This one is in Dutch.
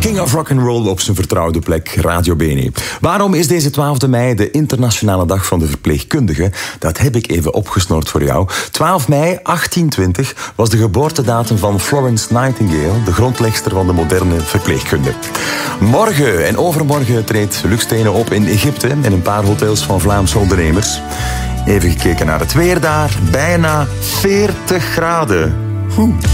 King of Rock'n'Roll op zijn vertrouwde plek, Radio Bene. Waarom is deze 12 mei de internationale dag van de verpleegkundige? Dat heb ik even opgesnord voor jou. 12 mei 1820 was de geboortedatum van Florence Nightingale, de grondlegster van de moderne verpleegkunde. Morgen en overmorgen treedt Luc Stenen op in Egypte in een paar hotels van Vlaamse ondernemers. Even gekeken naar het weer daar, bijna 40 graden.